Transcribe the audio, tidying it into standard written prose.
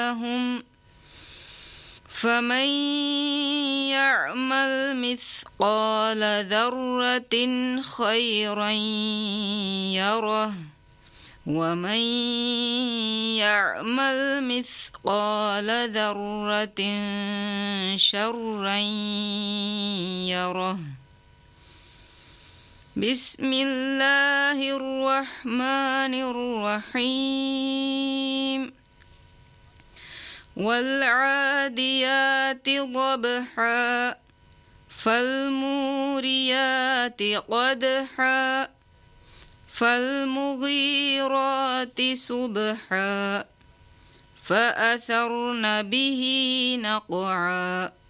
فمن يعمل مثقال ذرة خيرا يره ومن يعمل مثقال ذرة شرا يره. بسم الله الرحمن الرحيم. والعاديات ضبحا فالموريات قدحا فالمغيرات صبحا فأثرن به نقعا